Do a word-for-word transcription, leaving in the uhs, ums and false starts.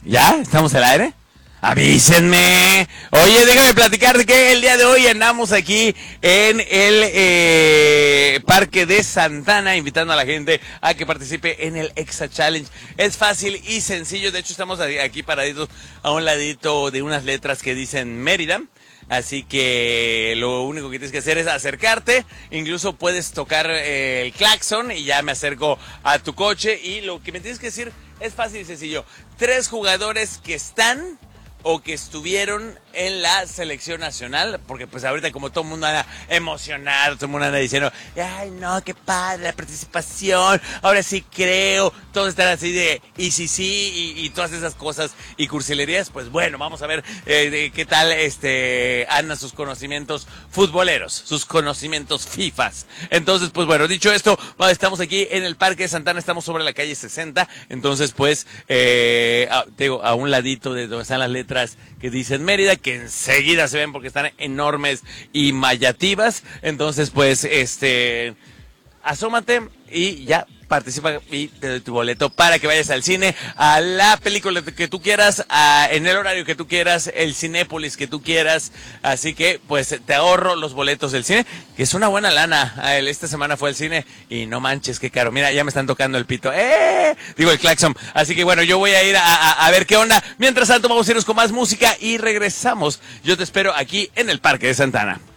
¿Ya? ¿Estamos al aire? Avísenme. Oye, déjame platicar que el día de hoy andamos aquí en el eh, Parque de Santana, invitando a la gente a que participe en el Exa Challenge. Es fácil y sencillo. De hecho, estamos aquí paraditos a un ladito de unas letras que dicen Mérida. Así que lo único que tienes que hacer es acercarte, incluso puedes tocar eh, el claxon y ya me acerco a tu coche, y lo que me tienes que decir es fácil y sencillo. Tres jugadores que están o que estuvieron en la selección nacional, porque pues ahorita como todo el mundo anda emocionado, todo el mundo anda diciendo, ay no, qué padre la participación, ahora sí creo, todos están así de, y sí, sí, y, y todas esas cosas y cursilerías. Pues bueno, vamos a ver eh, de qué tal este andan sus conocimientos futboleros, sus conocimientos fifas. Entonces, pues bueno, dicho esto, estamos aquí en el Parque de Santana, estamos sobre la calle sesenta, entonces pues, eh, a, te digo, a un ladito de donde están las letras que dicen Mérida, que enseguida se ven porque están enormes y mayativas. Entonces, pues, este, asómate y ya participa y te doy tu boleto para que vayas al cine, a la película que tú quieras, a, en el horario que tú quieras, el Cinépolis que tú quieras. Así que, pues, te ahorro los boletos del cine, que es una buena lana. Esta semana fue al cine y no manches, qué caro. Mira, ya me están tocando el pito. ¡Eh! Digo, el claxon. Así que, bueno, yo voy a ir a, a, a ver qué onda. Mientras tanto, vamos a irnos con más música y regresamos. Yo te espero aquí en el Parque de Santana.